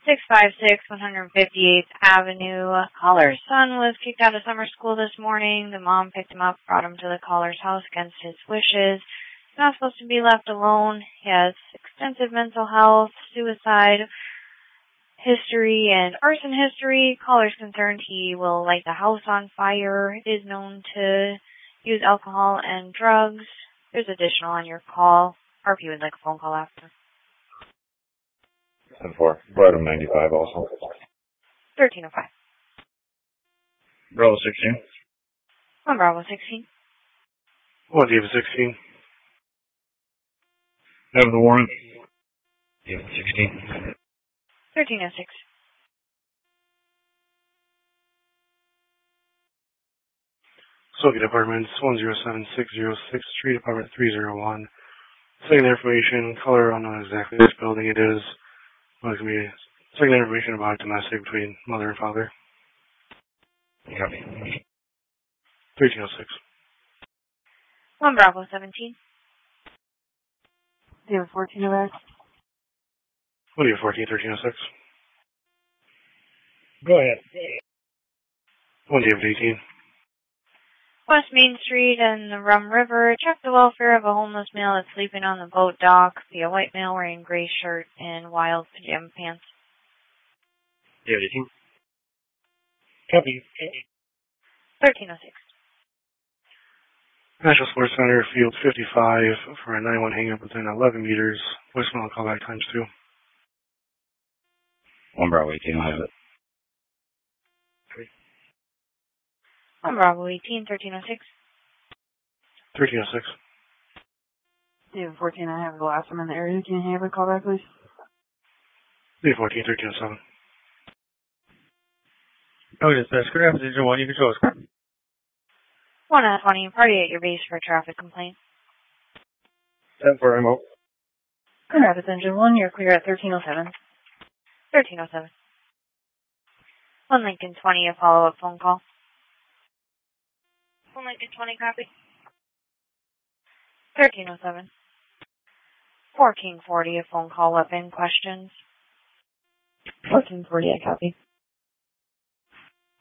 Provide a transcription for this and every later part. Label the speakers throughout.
Speaker 1: 656 158th Avenue. Caller's son was kicked out of summer school this morning. The mom picked him up, brought him to the caller's house against his wishes. He's not supposed to be left alone. He has extensive mental health, suicide history, and arson history. Caller's concerned he will light the house on fire. Is known to use alcohol and drugs. There's additional on your call, or if you would like a phone call after.
Speaker 2: 10-4. Bravo 95 also.
Speaker 1: 1305.
Speaker 2: Bravo 16.
Speaker 1: 1 Bravo 16.
Speaker 3: 1 David 16.
Speaker 2: Have the warrant. David 16.
Speaker 1: 1306.
Speaker 3: Soviet Apartments, 107606, Street Apartment 301. Second information, color unknown exactly which building it is. Well, it can be second information about domestic between mother and father.
Speaker 2: Copy.
Speaker 3: 1306.
Speaker 1: 1 Bravo 17.
Speaker 4: 014 of X.
Speaker 3: 1 David 14, 1306.
Speaker 2: Go ahead.
Speaker 3: 1 David 18.
Speaker 1: West Main Street and the Rum River. Check the welfare of a homeless male that's sleeping on the boat dock. Be a white male wearing gray shirt and wild pajama pants.
Speaker 2: David 18. Copy.
Speaker 1: 1306.
Speaker 3: National Sports Center, Field 55 for a 9-1 hang-up within 11 meters. Voicemail callback times 2.
Speaker 2: 1 Bravo 18, I'll have it.
Speaker 1: 1 Bravo 18, 1306.
Speaker 3: 1306.
Speaker 4: David 14, I have the last one in the area. Can you have a call back, please?
Speaker 3: David 14, 1307.
Speaker 2: Oh, dispatch. Good afternoon, 1. You can show us.
Speaker 1: 1 out of 20. Party at your base for a traffic complaint.
Speaker 2: 10-4, I'm out.
Speaker 4: Grand Rapids Engine 1, you're clear at 1307.
Speaker 1: 1307. 1 Lincoln 20, a follow-up phone call. 1 Lincoln 20, copy. 1307. 4 King 40, a phone call weapon questions.
Speaker 4: 4 King 40, I copy.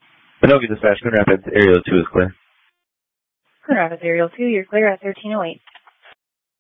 Speaker 2: Pinocchio dispatch. Good Rapids. Area 2 is clear.
Speaker 4: Grand Rapids Aerial 2, you're clear at 1308.